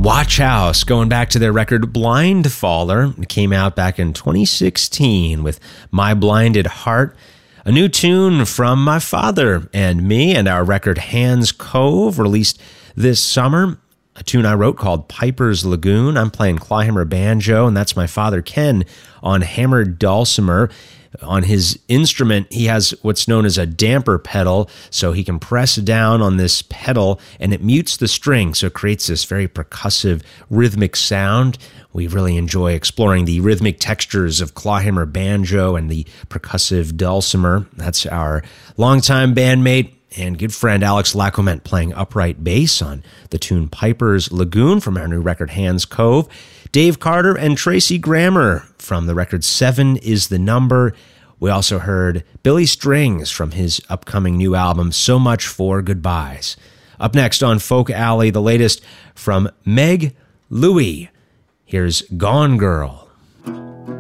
Watch House, going back to their record Blindfaller. It came out back in 2016 with My Blinded Heart, a new tune from my father and me, and our record Hands Cove, released this summer. A tune I wrote called Piper's Lagoon. I'm playing clawhammer banjo, and that's my father Ken on hammered dulcimer. On his instrument, he has what's known as a damper pedal, so he can press down on this pedal and it mutes the string, so it creates this very percussive rhythmic sound. We really enjoy exploring the rhythmic textures of clawhammer banjo and the percussive dulcimer. That's our longtime bandmate and good friend Alex Lacomette playing upright bass on the tune Piper's Lagoon from our new record Hands Cove. Dave Carter and Tracy Grammer from the record 7 is the Number. We also heard Billy Strings from his upcoming new album So Much for Goodbyes. Up next on Folk Alley, the latest from Meg Louie. Here's Gone Girl.